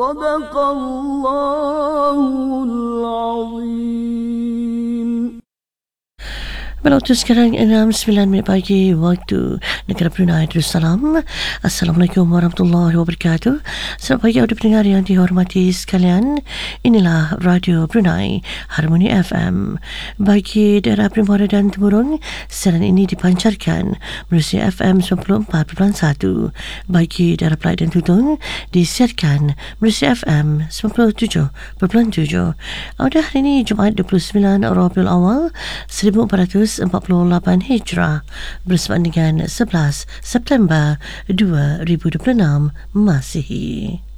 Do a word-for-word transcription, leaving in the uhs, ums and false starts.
Sadaqallahul Azim. Waktu sekarang enam sembilan minit pagi waktu negara Brunei Darussalam. Assalamualaikum warahmatullahi wabarakatuh. Selamat pagi audio pendengar yang dihormati sekalian. Inilah Radio Brunei Harmony F M. Bagi daerah Primora dan Temurun, siaran ini dipancarkan melalui F M sembilan puluh empat perpuluhan satu. Bagi daerah Perak dan Tutun, disiarkan melalui F M sembilan puluh tujuh perpuluhan tujuh. Audio hari ini Jumaat dua puluh sembilan Rabiul Awal seribu empat ratus empat puluh lapan Hijrah bersama dengan sebelas September dua ribu dua puluh enam Masihi.